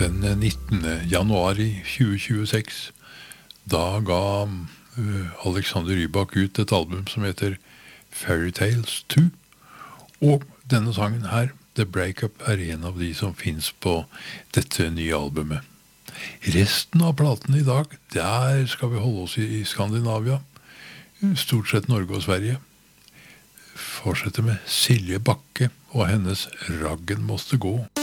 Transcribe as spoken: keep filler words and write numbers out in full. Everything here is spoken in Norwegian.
Den nittende januar i tjue tjueseks, da ga uh, Alexander Rybak ut et album som heter Fairytales to, og denne sangen her, The Breakup, er en av de som finnes på dette nye albumet. Resten av platen i dag, der skal vi holde oss i, i Skandinavia, stort sett Norge og Sverige. Fortsette med Silje Bakke og hennes Raggen måste gå.